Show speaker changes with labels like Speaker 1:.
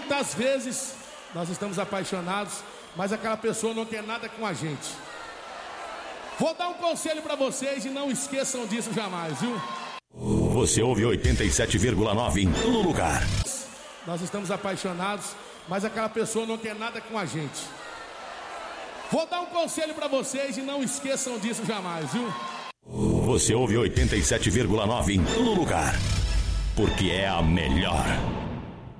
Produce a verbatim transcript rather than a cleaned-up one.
Speaker 1: Muitas vezes nós estamos apaixonados, mas aquela pessoa não quer nada com a gente. Vou dar um conselho pra vocês e não esqueçam disso jamais, viu?
Speaker 2: Você ouve oitenta e sete vírgula nove em todo lugar.
Speaker 1: Nós estamos apaixonados, mas aquela pessoa não quer nada com a gente. Vou dar um conselho pra vocês e não esqueçam disso jamais, viu?
Speaker 2: Você ouve oitenta e sete vírgula nove em todo lugar, porque é a melhor.